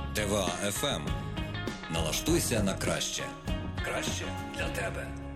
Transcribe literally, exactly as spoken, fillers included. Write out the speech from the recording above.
ТВА еф ем. Налаштуйся на краще. Краще для тебе.